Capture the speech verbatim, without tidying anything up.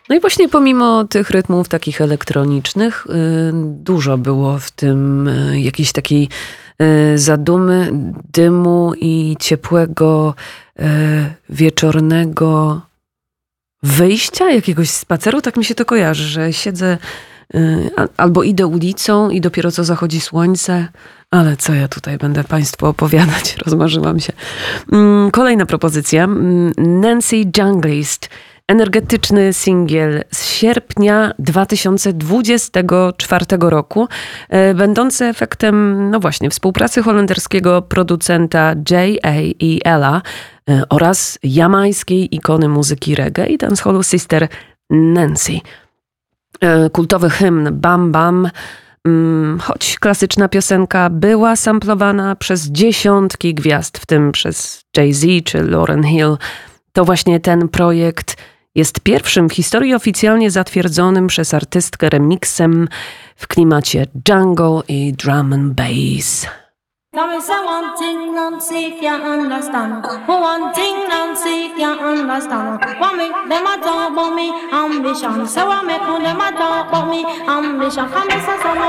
No i właśnie pomimo tych rytmów takich elektronicznych, y, dużo było w tym y, jakiejś takiej y, zadumy, dymu i ciepłego, y, wieczornego wyjścia, jakiegoś spaceru. Tak mi się to kojarzy, że siedzę y, a- albo idę ulicą i dopiero co zachodzi słońce, ale co ja tutaj będę Państwu opowiadać, rozmarzyłam się. Mm, Kolejna propozycja. Mm, Nancy Junglist. Energetyczny singiel z sierpnia dwa tysiące dwudziestego czwartego roku, e, będący efektem, no właśnie, współpracy holenderskiego producenta J A i Ella e, oraz jamańskiej ikony muzyki reggae i dancehallu Sister Nancy. E, Kultowy hymn Bam Bam, mm, choć klasyczna piosenka była samplowana przez dziesiątki gwiazd, w tym przez Jay-Z czy Lauryn Hill, to właśnie ten projekt jest pierwszym w historii oficjalnie zatwierdzonym przez artystkę remixem w klimacie jungle i drum and bass. Come and say one thing, Nancy can't understand. One thing, Nancy can't understand. What make them a talk about me ambition? So what make them a talk about me ambition? Come and say some